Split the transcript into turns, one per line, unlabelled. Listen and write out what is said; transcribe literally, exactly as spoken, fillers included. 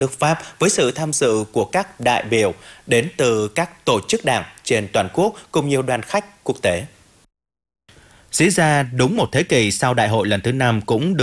nước Pháp với sự tham dự của các đại biểu đến từ các tổ chức đảng trên toàn quốc cùng nhiều đoàn khách quốc tế. Diễn ra đúng một thế kỷ sau đại hội lần thứ năm cũng được